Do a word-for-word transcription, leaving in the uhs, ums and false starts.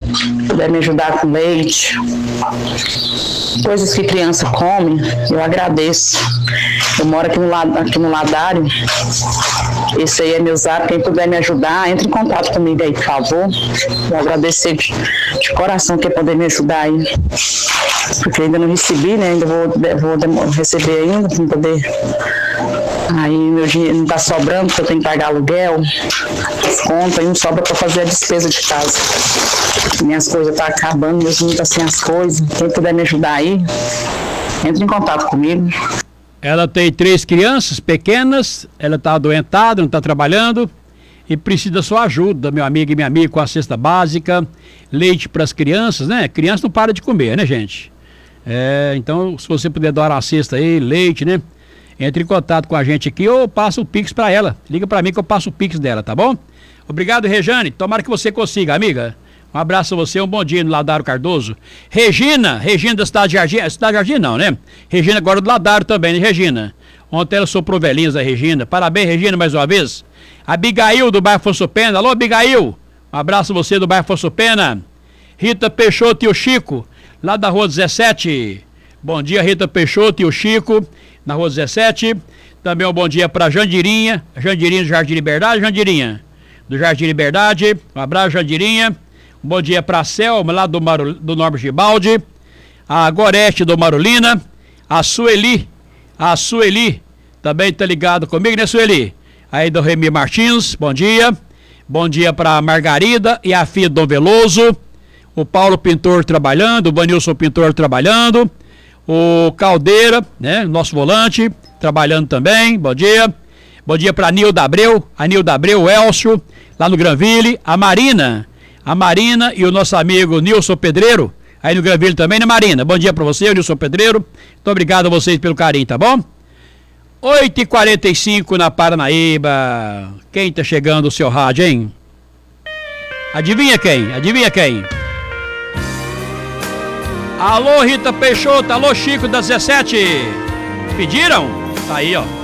puder me ajudar com leite, coisas que criança come, eu agradeço. Eu moro aqui no, aqui no Ladário, esse aí é meu zap, quem puder me ajudar, entre em contato comigo aí, por favor. Eu agradecer de, de coração quem puder me ajudar aí, porque ainda não recebi, né, ainda vou, vou receber ainda, para poder... Aí meu dinheiro não tá sobrando, porque eu tenho que pagar aluguel, as contas, e não sobra para fazer a despesa de casa. Minhas coisas estão tá acabando, meus meninos estão sem as coisas. Quem puder me ajudar aí, entre em contato comigo. Ela tem três crianças pequenas, ela está adoentada, não está trabalhando e precisa da sua ajuda, meu amigo e minha amiga, com a cesta básica, leite para as crianças, né? Criança não para de comer, né, gente? É, então, se você puder doar a cesta aí, leite, né? Entre em contato com a gente aqui ou passa o Pix para ela. Liga para mim que eu passo o Pix dela, tá bom? Obrigado, Rejane. Tomara que você consiga, amiga. Um abraço a você, um bom dia no Ladário Cardoso. Regina, Regina da Cidade Jardim. Cidade Jardim não, né? Regina agora do Ladário também, né, Regina? Ontem ela soprou velhinhas da Regina. Parabéns, Regina, mais uma vez. Abigail do bairro Afonso Pena. Alô, Abigail. Um abraço a você do bairro Afonso Pena. Rita Peixoto e o Chico, lá da Rua dezessete. Bom dia, Rita Peixoto e o Chico, na Rua dezessete. Também um bom dia para Jandirinha. Jandirinha do Jardim Liberdade, Jandirinha do Jardim Liberdade. Um abraço, Jandirinha. Um bom dia para a Selma, lá do, Maru, do Norma Gibaldi. A Gorete do Marulina. A Sueli. A Sueli também tá ligado comigo, né, Sueli? Aí do Remy Martins, bom dia. Bom dia para a Margarida e a filha do Dom Veloso. O Paulo Pintor trabalhando, o Vanilson Pintor trabalhando. O Caldeira, né, nosso volante, trabalhando também, bom dia. Bom dia para a Nilda Abreu, a Nilda Abreu, o Elcio, lá no Granville. A Marina, a Marina e o nosso amigo Nilson Pedreiro, aí no Granville também, né, Marina? Bom dia para você, Nilson Pedreiro. Muito obrigado a vocês pelo carinho, tá bom? oito e quarenta e cinco na Paranaíba. Quem tá chegando o seu rádio, hein? Adivinha quem? Adivinha quem? Alô, Rita Peixoto, alô, Chico da dezessete. Pediram? Tá aí, ó.